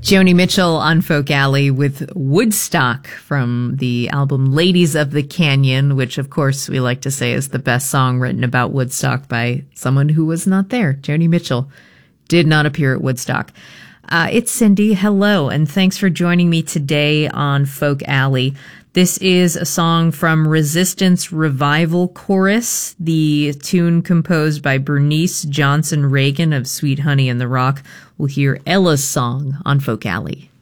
Joni Mitchell on Folk Alley with Woodstock from the album Ladies of the Canyon, which of course we like to say is the best song written about Woodstock by someone who was not there. Joni Mitchell did not appear at Woodstock. It's Cindy. Hello, and thanks for joining me today on Folk Alley. This is a song from Resistance Revival Chorus, the tune composed by Bernice Johnson Reagan of Sweet Honey in the Rock. We'll hear Ella's song on Folk Alley.